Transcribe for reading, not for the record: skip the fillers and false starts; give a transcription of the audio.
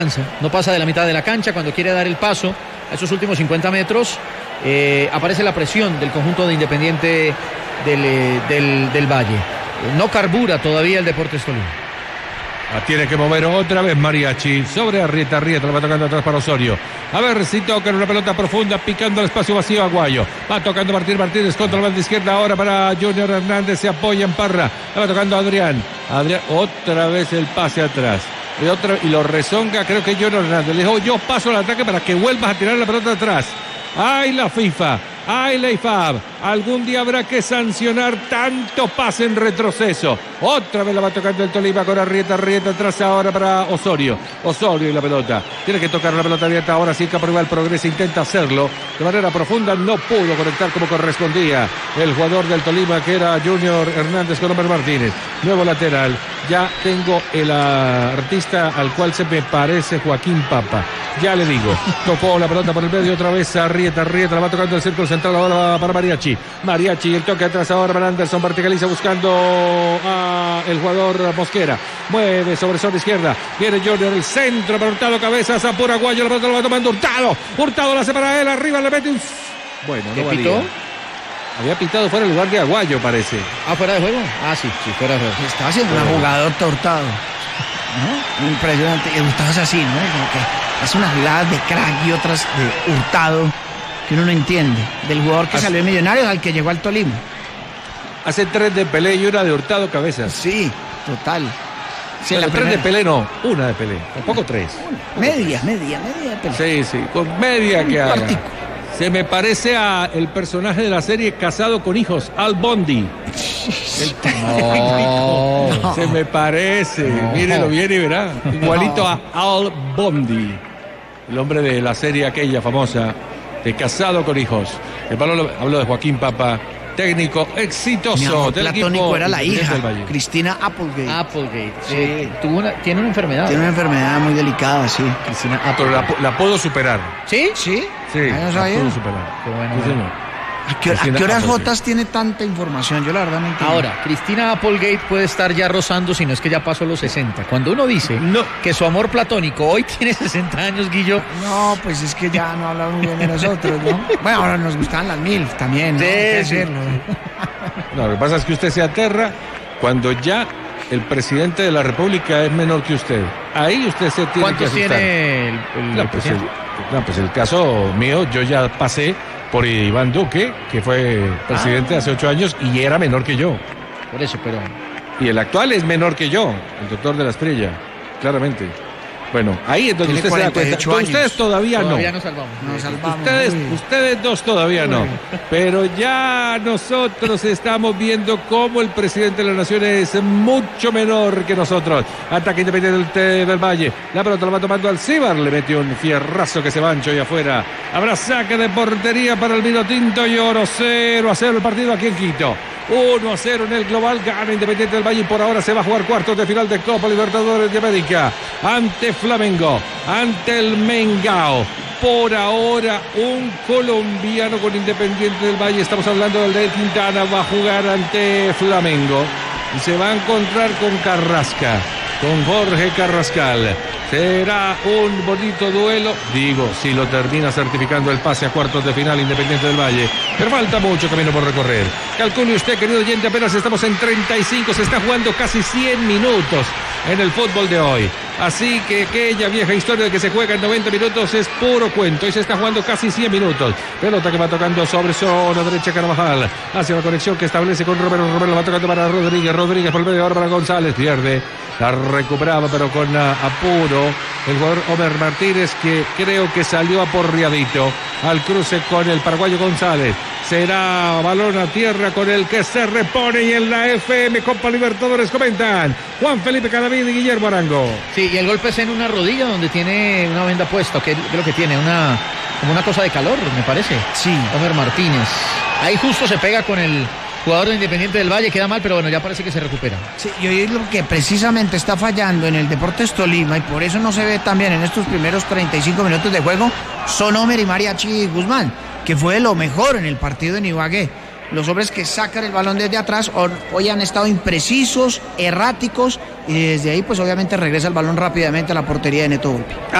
No pasa de la mitad de la cancha. Cuando quiere dar el paso a esos últimos 50 metros, aparece la presión del conjunto de Independiente del Valle. No carbura todavía el Deportes Tolima. Tiene que mover otra vez Mariachi sobre Arrieta la va tocando atrás para Osorio. A ver si tocan una pelota profunda, picando el espacio vacío Aguayo. Va tocando Martínez contra la banda izquierda ahora para Junior Hernández, se apoya en Parra. La va tocando Adrián, otra vez el pase atrás. Y lo rezonga, creo que Junior Hernández. Le dijo, yo paso al ataque para que vuelvas a tirar la pelota atrás. ¡Ay, la FIFA! ¡Ay, la IFAB! Algún día habrá que sancionar tanto pase en retroceso. Otra vez la va tocando el Tolima con Arrieta atrás ahora para Osorio y la pelota. Tiene que tocar la pelota abierta. Ahora sí que Caprival progresa, intenta hacerlo de manera profunda. No pudo conectar como correspondía el jugador del Tolima, que era Junior Hernández con Homer Martínez. Nuevo lateral. Ya tengo el artista al cual se me parece Joaquín Papa. Ya le digo. Tocó la pelota por el medio otra vez Arrieta la va tocando el círculo central ahora para Mariachi, el toque atrás ahora para Anderson, verticaliza buscando a el jugador Mosquera, mueve sobre zona izquierda, viene Junior, el centro para Hurtado, cabezas, apura Aguayo, la pelota lo va tomando Hurtado la hace para él, arriba le mete un... Bueno, no valía. ¿Pitó? Había pitado fuera el lugar de Aguayo, parece. ¿Fuera de juego? Sí, fuera de juego. Estaba haciendo una jugadota Hurtado, ¿no? Impresionante. Hurtado es así, ¿no? Como que hace unas jugadas de crack y otras de Hurtado que uno no entiende, del jugador que salió de Millonarios al que llegó al Tolima. Hace 3 de Pelé y una de Hurtado cabezas. Sí, total. Sí, la 3 de Pelé no, una de Pelé, tampoco 3. Media de Pelé. Sí, con media que haga. Se me parece a el personaje de la serie Casado con Hijos, Al Bundy. No. Se me parece, mírelo bien y verá. Igualito a Al Bundy, el hombre de la serie aquella famosa de Casado con Hijos. Hablo de Joaquín Papa, técnico exitoso del platónico equipo. Era la hija, Cristina Applegate. Sí. Tiene una enfermedad. Tiene una enfermedad muy delicada, sí. Cristina Applegate. Pero la puedo superar. ¿Sí? Sí. La puedo superar. Qué bueno. Sí, señor. ¿A qué horas Jotas tiene tanta información? Yo la verdad no entiendo. Ahora, Cristina Applegate puede estar ya rozando, si no es que ya pasó los 60. Cuando uno dice que su amor platónico hoy tiene 60 años, Guillo. No, pues es que ya no hablamos muy bien de nosotros, ¿no? Bueno, ahora nos gustaban las MILF también, ¿no? Sí. No, lo que pasa es que usted se aterra cuando ya el presidente de la República es menor que usted. Ahí usted se tiene que asustar. ¿Cuántos tiene el presidente? Pues el caso mío, yo ya pasé por Iván Duque, que fue presidente hace 8 años y era menor que yo. Por eso, pero... Y el actual es menor que yo, el doctor de la Espriella, claramente. Bueno, ahí es donde usted se da cuenta. Ustedes todavía no. Nos salvamos. Ustedes dos todavía no. Pero ya nosotros estamos viendo cómo el presidente de la Nación es mucho menor que nosotros. Ataque Independiente del Valle. La pelota la va tomando Alcíbar. Le mete un fierrazo que se va ancho y afuera. Habrá saque de portería para el Vinotinto y Oro. 0-0 el partido aquí en Quito. 1-0 en el global, gana Independiente del Valle y por ahora se va a jugar cuartos de final de Copa Libertadores de América ante Flamengo, ante el Mengao. Por ahora un colombiano con Independiente del Valle, estamos hablando del de Quintana, va a jugar ante Flamengo y se va a encontrar con Carrasca, con Jorge Carrascal. Será un bonito duelo, digo, si lo termina certificando el pase a cuartos de final Independiente del Valle. Pero falta mucho camino por recorrer. Calcule usted, querido oyente, apenas estamos en 35, se está jugando casi 100 minutos en el fútbol de hoy. Así que aquella vieja historia de que se juega en 90 minutos es puro cuento. Hoy se está jugando casi 100 minutos. Pelota que va tocando sobre zona derecha Carvajal. Hacia la conexión que establece con Romero. Romero va tocando para Rodríguez. Rodríguez por el medio ahora para González. Pierde. La recuperaba pero con apuro el jugador Homer Martínez, que creo que salió aporreadito al cruce con el paraguayo González. Será balón a tierra con el que se repone y en la FM Copa Libertadores comentan Juan Felipe Cadavid y Guillermo Arango. Sí, y el golpe es en una rodilla donde tiene una venda puesta, que creo que tiene como una cosa de calor, me parece. Sí. Homer Martínez. Ahí justo se pega con el jugador de Independiente del Valle, queda mal, pero bueno, ya parece que se recupera. Sí, y hoy es lo que precisamente está fallando en el Deportes Tolima y por eso no se ve tan bien en estos primeros 35 minutos de juego, son Homer y Mariachi Guzmán, que fue lo mejor en el partido en Ibagué. Los hombres que sacan el balón desde atrás hoy han estado imprecisos, erráticos y desde ahí pues obviamente regresa el balón rápidamente a la portería de Neto Volpi.